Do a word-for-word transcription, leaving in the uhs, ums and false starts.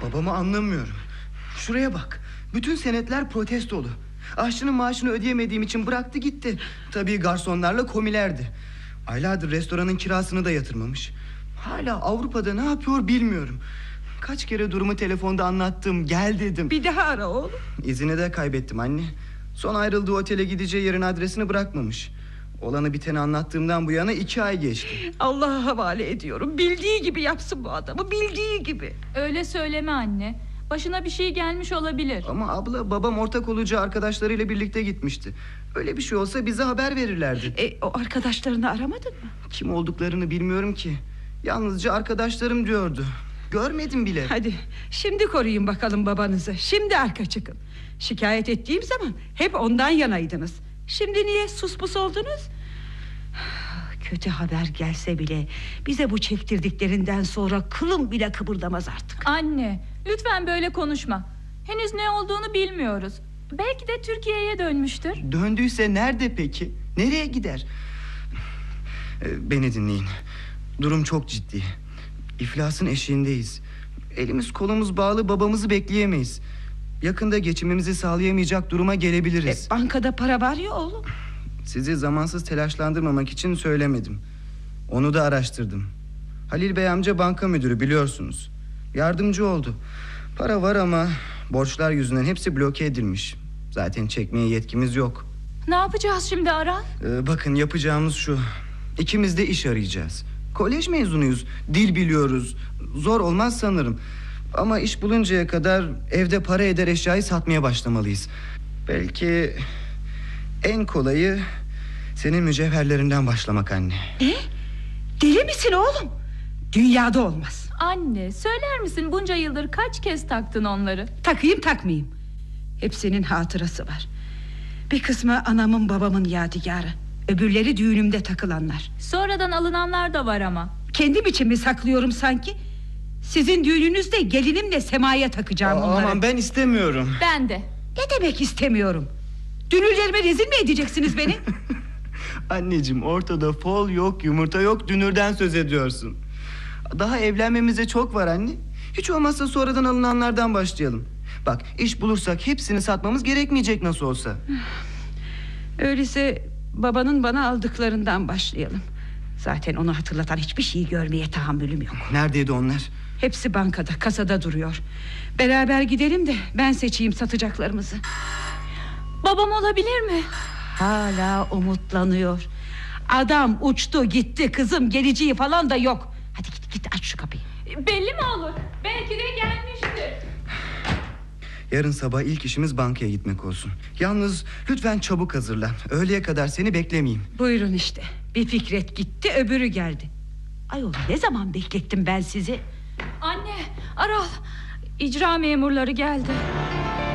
Babamı anlamıyorum. Şuraya bak. Bütün senetler protestolu. Aşçının maaşını ödeyemediğim için bıraktı gitti. Tabii garsonlarla komilerdi. Aylardır restoranın kirasını da yatırmamış. Hala Avrupa'da ne yapıyor bilmiyorum. Kaç kere durumu telefonda anlattım, gel dedim. Bir daha ara oğlum. İzini de kaybettim anne. Son ayrıldığı otele gideceği yerin adresini bırakmamış. Olanı biteni anlattığımdan bu yana iki ay geçti. Allah'a havale ediyorum. Bildiği gibi yapsın bu adamı, bildiği gibi. Öyle söyleme anne. Başına bir şey gelmiş olabilir. Ama abla, babam ortak olacağı arkadaşlarıyla birlikte gitmişti. Öyle bir şey olsa bize haber verirlerdi. E, o arkadaşlarını aramadın mı? Kim olduklarını bilmiyorum ki. Yalnızca arkadaşlarım diyordu. Görmedim bile. Hadi şimdi koruyun bakalım babanızı. Şimdi arka çıkın. Şikayet ettiğim zaman hep ondan yanaydınız. Şimdi niye sus pus oldunuz? Kötü haber gelse bile bize bu çektirdiklerinden sonra kılım bile kıpırdamaz artık. Anne, lütfen böyle konuşma. Henüz ne olduğunu bilmiyoruz. Belki de Türkiye'ye dönmüştür. Döndüyse nerede peki? Nereye gider? Beni dinleyin. Durum çok ciddi. İflasın eşiğindeyiz. Elimiz kolumuz bağlı, babamızı bekleyemeyiz. Yakında geçimimizi sağlayamayacak duruma gelebiliriz. E, bankada para var ya oğlum. Sizi zamansız telaşlandırmamak için söylemedim. Onu da araştırdım. Halil Bey amca banka müdürü, biliyorsunuz. Yardımcı oldu. Para var ama borçlar yüzünden hepsi bloke edilmiş. Zaten çekmeye yetkimiz yok. Ne yapacağız şimdi Aral? Ee, bakın, yapacağımız şu. İkimiz de iş arayacağız. Kolej mezunuyuz, dil biliyoruz. Zor olmaz sanırım. Ama iş buluncaya kadar evde para eder eşyayı satmaya başlamalıyız. Belki en kolayı senin mücevherlerinden başlamak anne. E? Deli misin oğlum? Dünyada olmaz. Anne, söyler misin bunca yıldır kaç kez taktın onları? Takayım takmayayım, hepsinin hatırası var. Bir kısmı anamın babamın yadigarı. Öbürleri düğünümde takılanlar. Sonradan alınanlar da var ama. Kendim için mi saklıyorum sanki? Sizin düğününüzde gelinimle Sema'ya takacağım Aa, onları. Aman ben istemiyorum. Ben de. Ne demek istemiyorum? Dünürlerime rezil mi edeceksiniz beni? Anneciğim, ortada fol yok, yumurta yok, dünürden söz ediyorsun. Daha evlenmemize çok var anne. Hiç olmazsa sonradan alınanlardan başlayalım. Bak, iş bulursak hepsini satmamız gerekmeyecek nasıl olsa. Öyleyse babanın bana aldıklarından başlayalım. Zaten onu hatırlatan hiçbir şeyi görmeye tahammülüm yok. Neredeydi onlar? Hepsi bankada, kasada duruyor. Beraber gidelim de ben seçeyim satacaklarımızı. Babam olabilir mi? Hala umutlanıyor. Adam uçtu gitti kızım, geleceği falan da yok. Hadi git git, aç şu kapıyı. Belli mi olur? Belki de gelmiştir. Yarın sabah ilk işimiz bankaya gitmek olsun. Yalnız lütfen çabuk hazırlan. Öğleye kadar seni beklemeyeyim. Buyurun işte. Bir Fikret gitti, öbürü geldi. Ayol, ne zaman beklettim ben sizi? Anne, Aral, icra memurları geldi.